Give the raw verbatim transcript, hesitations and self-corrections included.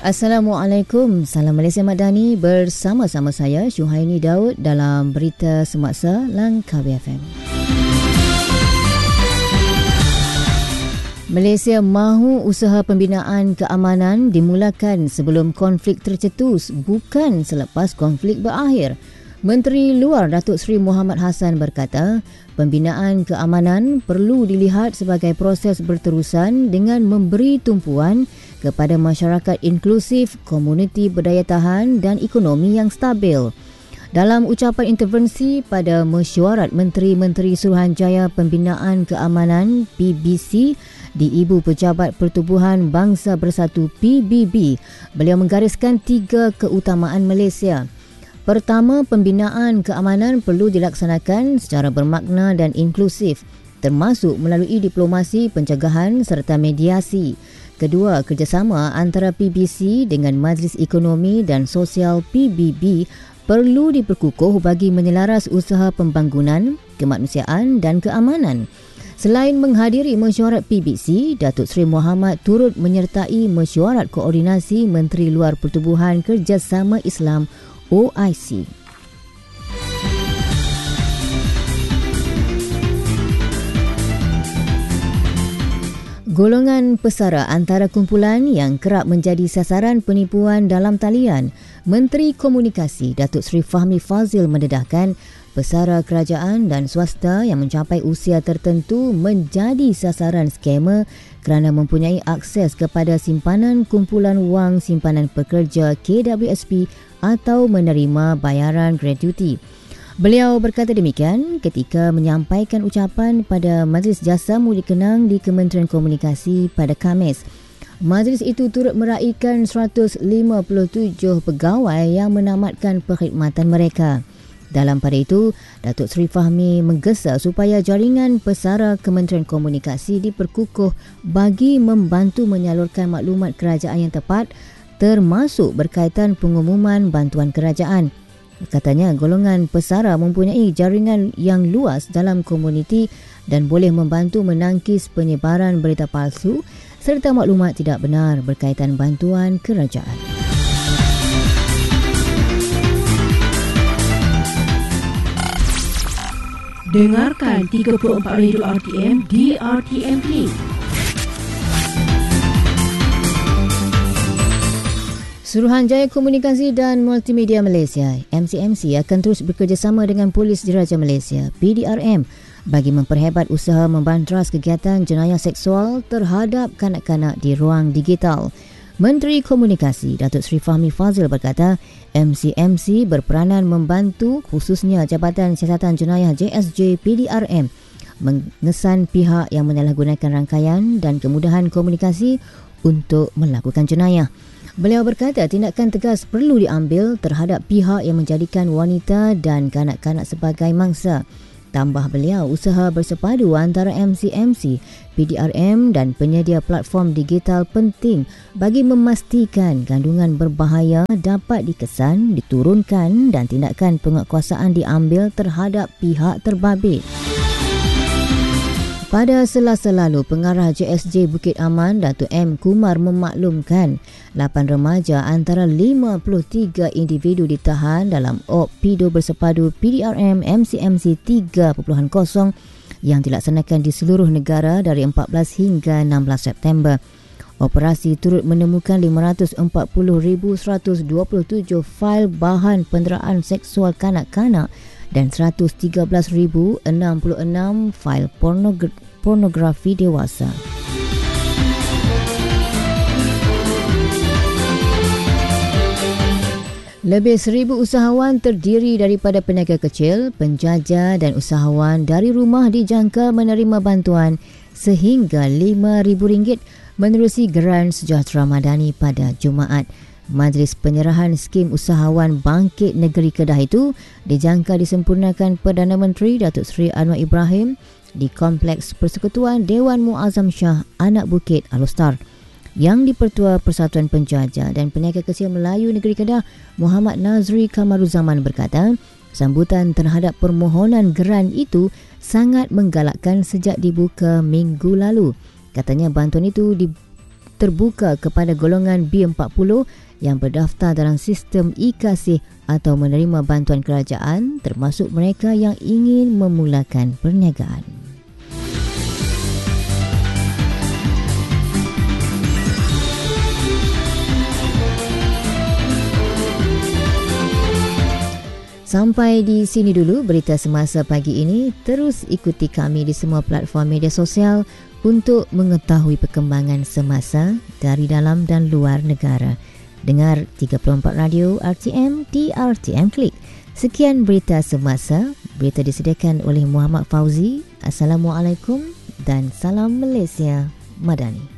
Assalamualaikum, Salam Malaysia Madani, bersama-sama saya Syuhaini Daud dalam Berita Semasa Langkawi F M. Malaysia mahu usaha pembinaan keamanan dimulakan sebelum konflik tercetus, bukan selepas konflik berakhir. Menteri Luar Datuk Seri Mohamad Hassan berkata, pembinaan keamanan perlu dilihat sebagai proses berterusan dengan memberi tumpuan kepada masyarakat inklusif, komuniti berdaya tahan dan ekonomi yang stabil. Dalam ucapan intervensi pada mesyuarat Menteri-Menteri Suruhanjaya Pembinaan Keamanan P B C di Ibu Pejabat Pertubuhan Bangsa Bersatu P B B, beliau menggariskan tiga keutamaan Malaysia. Pertama, pembinaan keamanan perlu dilaksanakan secara bermakna dan inklusif, termasuk melalui diplomasi pencegahan serta mediasi. Kedua, kerjasama antara P B C dengan Majlis Ekonomi dan Sosial P B B perlu diperkukuh bagi menyelaras usaha pembangunan, kemanusiaan dan keamanan. Selain menghadiri mesyuarat P B C, Datuk Seri Mohamad turut menyertai mesyuarat koordinasi Menteri Luar Pertubuhan Kerjasama Islam O I C. Golongan pesara antara kumpulan yang kerap menjadi sasaran penipuan dalam talian. Menteri Komunikasi Datuk Seri Fahmi Fazil mendedahkan pesara kerajaan dan swasta yang mencapai usia tertentu menjadi sasaran skamer kerana mempunyai akses kepada simpanan kumpulan wang simpanan pekerja K W S P atau menerima bayaran gratuiti. Beliau berkata demikian ketika menyampaikan ucapan pada Majlis Jasa Murid Kenang di Kementerian Komunikasi pada Khamis. Majlis itu turut meraihkan seratus lima puluh tujuh pegawai yang menamatkan perkhidmatan mereka. Dalam pada itu, Datuk Seri Fahmi menggesa supaya jaringan pesara Kementerian Komunikasi diperkukuh bagi membantu menyalurkan maklumat kerajaan yang tepat, termasuk berkaitan pengumuman bantuan kerajaan. Katanya, golongan pesara mempunyai jaringan yang luas dalam komuniti dan boleh membantu menangkis penyebaran berita palsu serta maklumat tidak benar berkaitan bantuan kerajaan. Dengarkan tiga puluh empat Radio R T M di R T M Play. Suruhanjaya Komunikasi dan Multimedia Malaysia M C M C akan terus bekerjasama dengan Polis Diraja Malaysia P D R M bagi memperhebat usaha membantras kegiatan jenayah seksual terhadap kanak-kanak di ruang digital. Menteri Komunikasi Datuk Seri Fahmi Fazil berkata, M C M C berperanan membantu khususnya Jabatan Siasatan Jenayah J S J P D R M mengesan pihak yang menyalahgunakan rangkaian dan kemudahan komunikasi untuk melakukan jenayah. Beliau berkata tindakan tegas perlu diambil terhadap pihak yang menjadikan wanita dan kanak-kanak sebagai mangsa. Tambah beliau, usaha bersepadu antara M C M C, P D R M dan penyedia platform digital penting bagi memastikan kandungan berbahaya dapat dikesan, diturunkan dan tindakan penguatkuasaan diambil terhadap pihak terbabit. Pada Selasa lalu, Pengarah J S J Bukit Aman, Datuk M. Kumar memaklumkan lapan remaja antara lima puluh tiga individu ditahan dalam O P P I D O bersepadu P D R M M C M C tiga titik kosong yang dilaksanakan di seluruh negara dari empat belas hingga enam belas September. Operasi turut menemukan lima ratus empat puluh ribu seratus dua puluh tujuh fail bahan penderaan seksual kanak-kanak dan seratus tiga belas ribu enam puluh enam fail pornogra- pornografi dewasa. Lebih seribu usahawan terdiri daripada peniaga kecil, penjajah dan usahawan dari rumah dijangka menerima bantuan sehingga lima ribu ringgit menerusi Geran Sejahtera Madani pada Jumaat. Majlis penyerahan skim usahawan Bangkit Negeri Kedah itu dijangka disempurnakan Perdana Menteri Datuk Seri Anwar Ibrahim di Kompleks Persekutuan Dewan Muazzam Shah Anak Bukit Al-Ustar. Yang di-Pertua Persatuan Penjajah dan Peniaga Kecil Melayu Negeri Kedah, Muhammad Nazri Kamaruzaman berkata, sambutan terhadap permohonan geran itu sangat menggalakkan sejak dibuka minggu lalu. Katanya bantuan itu di terbuka kepada golongan B empat puluh yang berdaftar dalam sistem e-kasih atau menerima bantuan kerajaan, termasuk mereka yang ingin memulakan perniagaan. Sampai di sini dulu berita semasa pagi ini. Terus ikuti kami di semua platform media sosial untuk mengetahui perkembangan semasa dari dalam dan luar negara. Dengar tiga puluh empat Radio R T M di R T M Klik. Sekian berita semasa. Berita disediakan oleh Muhammad Fauzi. Assalamualaikum dan salam Malaysia Madani.